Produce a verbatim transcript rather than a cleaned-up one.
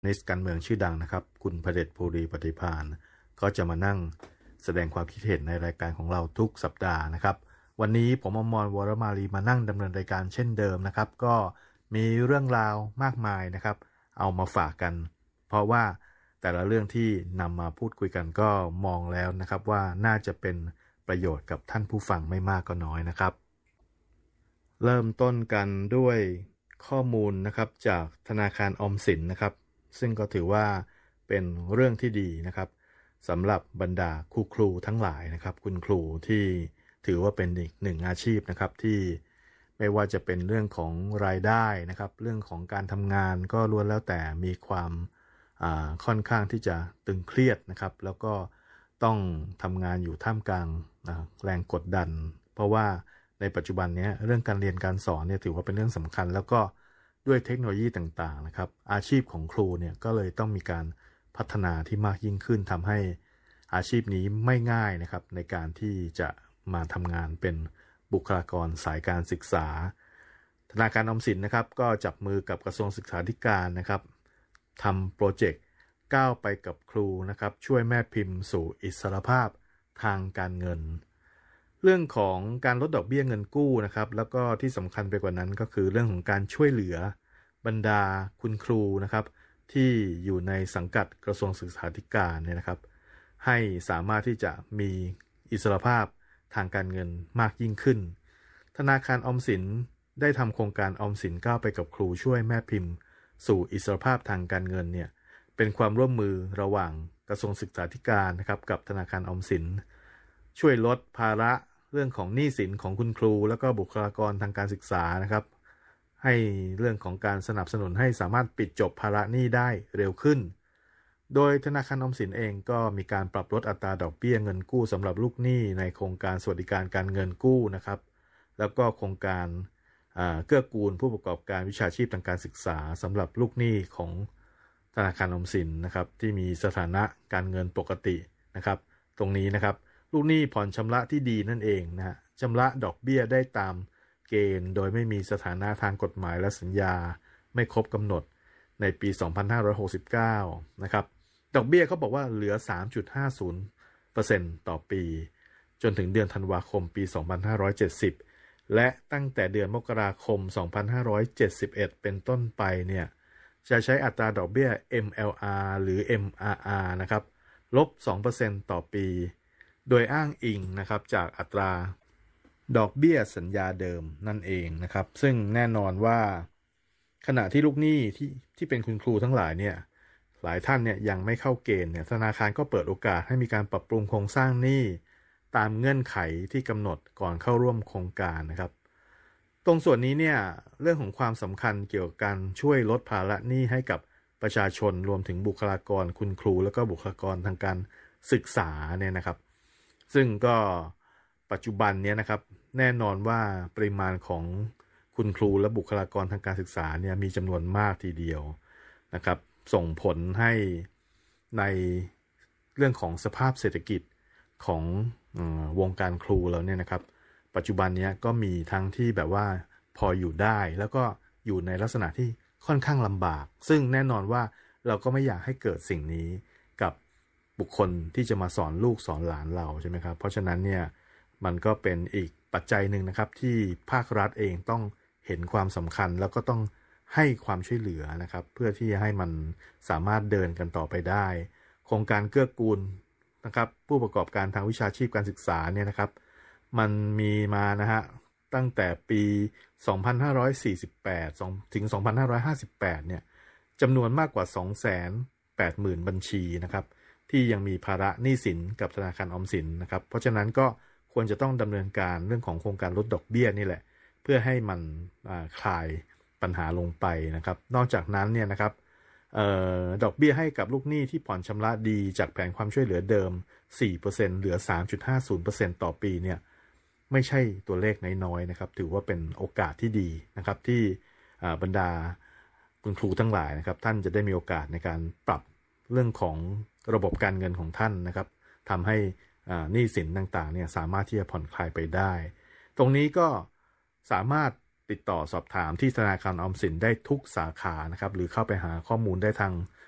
นิสต์การเมืองชื่อดังนะครับคุณพเด็จภูริปฏิภาณก็จะมานั่งแสดงความคิดเห็นในรายการของเราทุกสัปดาห์นะครับวันนี้ผมอมร วรมาลีมานั่งดำเนินรายการเช่นเดิมนะครับก็มีเรื่องราวมากมายนะครับเอามาฝากกันเพราะว่าแต่ละเรื่องที่นำมาพูดคุยกันก็มองแล้วนะครับว่าน่าจะเป็นประโยชน์กับท่านผู้ฟังไม่มากก็น้อยนะครับเริ่มต้นกันด้วยข้อมูลนะครับจากธนาคารออมสินนะครับซึ่งก็ถือว่าเป็นเรื่องที่ดีนะครับสำหรับบรรดาครูครูทั้งหลายนะครับคุณครูที่ถือว่าเป็นอีกหนึ่งอาชีพนะครับที่ไม่ว่าจะเป็นเรื่องของรายได้นะครับเรื่องของการทำงานก็ล้วนแล้วแต่มีความค่อนข้างที่จะตึงเครียดนะครับแล้วก็ต้องทำงานอยู่ท่ามกลางแรงกดดันเพราะว่าในปัจจุบันนี้เรื่องการเรียนการสอนเนี่ยถือว่าเป็นเรื่องสำคัญแล้วก็ด้วยเทคโนโลยีต่างๆนะครับอาชีพของครูเนี่ยก็เลยต้องมีการพัฒนาที่มากยิ่งขึ้นทำให้อาชีพนี้ไม่ง่ายนะครับในการที่จะมาทำงานเป็นบุคลากรสายการศึกษาธนาคารออมสินนะครับก็จับมือกับกระทรวงศึกษาธิการนะครับทำโปรเจกต์ก้าวไปกับครูนะครับช่วยแม่พิมพ์สู่อิสรภาพทางการเงินเรื่องของการลดดอกเบี้ยเงินกู้นะครับแล้วก็ที่สำคัญไปกว่านั้นก็คือเรื่องของการช่วยเหลือบรรดาคุณครูนะครับที่อยู่ในสังกัดกระทรวงศึกษาธิการเนี่ยนะครับให้สามารถที่จะมีอิสรภาพทางการเงินมากยิ่งขึ้นธนาคารออมสินได้ทำโครงการออมสินก้าวไปกับครูช่วยแม่พิมพ์สู่อิสรภาพทางการเงินเนี่ยเป็นความร่วมมือระหว่างกระทรวงศึกษาธิการนะครับกับธนาคารออมสินช่วยลดภาระเรื่องของหนี้สินของคุณครูแล้วก็บุคลากรทางการศึกษานะครับให้เรื่องของการสนับสนุนให้สามารถปิดจบภาระหนี้ได้เร็วขึ้นโดยธนาคารออมสินเองก็มีการปรับลดอัตราดอกเบี้ยเงินกู้สำหรับลูกหนี้ในโครงการสวัสดิการการเงินกู้นะครับแล้วก็โครงการเกื้อกูลผู้ประกอบการวิชาชีพทางการศึกษาสำหรับลูกหนี้ของธนาคารออมสินนะครับที่มีสถานะการเงินปกตินะครับตรงนี้นะครับลูกหนี้ผ่อนชำระที่ดีนั่นเองนะฮะชำระดอกเบี้ยได้ตามเกณฑ์โดยไม่มีสถานะทางกฎหมายและสัญญาไม่ครบกำหนดในปีสองพันห้าร้อยหกสิบเก้านะครับดอกเบี้ยเขาบอกว่าเหลือ สามจุดห้าศูนย์ เปอร์เซ็นต์ ต่อปีจนถึงเดือนธันวาคมปีสองพันห้าร้อยเจ็ดสิบและตั้งแต่เดือนมกราคมสองพันห้าร้อยเจ็ดสิบเอ็ดเป็นต้นไปเนี่ยจะใช้อัตราดอกเบี้ย เอ็ม แอล อาร์ หรือ เอ็ม อาร์ อาร์ นะครับลบ สองเปอร์เซ็นต์ ต่อปีโดยอ้างอิงนะครับจากอัตราดอกเบี้ยสัญญาเดิมนั่นเองนะครับซึ่งแน่นอนว่าขณะที่ลูกหนี้ที่ที่เป็นคุณครูทั้งหลายเนี่ยหลายท่านเนี่ยยังไม่เข้าเกณฑ์เนี่ยธนาคารก็เปิดโอกาสให้มีการปรับปรุงโครงสร้างหนี้ตามเงื่อนไขที่กำหนดก่อนเข้าร่วมโครงการนะครับตรงส่วนนี้เนี่ยเรื่องของความสำคัญเกี่ยวกับการช่วยลดภาระหนี้ให้กับประชาชนรวมถึงบุคลากรคุณครูแล้วก็บุคลากรทางการศึกษาเนี่ยนะครับซึ่งก็ปัจจุบันนี้นะครับแน่นอนว่าปริมาณของคุณครูและบุคลากรทางการศึกษาเนี่ยมีจำนวนมากทีเดียวนะครับส่งผลให้ในเรื่องของสภาพเศรษฐกิจของวงการครูแล้วเนี่ยนะครับปัจจุบันนี้ก็มีทั้งที่แบบว่าพออยู่ได้แล้วก็อยู่ในลักษณะที่ค่อนข้างลำบากซึ่งแน่นอนว่าเราก็ไม่อยากให้เกิดสิ่งนี้กับบุคคลที่จะมาสอนลูกสอนหลานเราใช่ไหมครับเพราะฉะนั้นเนี่ยมันก็เป็นอีกปัจจัยหนึ่งนะครับที่ภาครัฐเองต้องเห็นความสำคัญแล้วก็ต้องให้ความช่วยเหลือนะครับเพื่อที่จะให้มันสามารถเดินกันต่อไปได้โครงการเกื้อกูลนะครับผู้ประกอบการทางวิชาชีพการศึกษาเนี่ยนะครับมันมีมานะฮะตั้งแต่ปีสองพันห้าร้อยสี่สิบแปดถึงสองพันห้าร้อยห้าสิบแปดเนี่ยจำนวนมากกว่า สองแสนแปดหมื่น บัญชีนะครับที่ยังมีภาระหนี้สินกับธนาคารออมสินนะครับเพราะฉะนั้นก็ควรจะต้องดำเนินการเรื่องของโครงการลดดอกเบี้ยนี่แหละเพื่อให้มันคลายปัญหาลงไปนะครับนอกจากนั้นเนี่ยนะครับเอ่อดอกเบี้ยให้กับลูกหนี้ที่ผ่อนชำระดีจากแผนความช่วยเหลือเดิม สี่เปอร์เซ็นต์ เหลือ สามจุดห้าศูนย์เปอร์เซ็นต์ ต่อปีเนี่ยไม่ใช่ตัวเลขน้อยๆนะครับถือว่าเป็นโอกาสที่ดีนะครับที่บรรดาคุณครูทั้งหลายนะครับท่านจะได้มีโอกาสในการปรับเรื่องของระบบการเงินของท่านนะครับทำให้หนี้สินต่างๆเนี่ยสามารถที่จะผ่อนคลายไปได้ตรงนี้ก็สามารถติดต่อสอบถามที่ธนาคารออมสินได้ทุกสาขานะครับหรือเข้าไปหาข้อมูลได้ทาง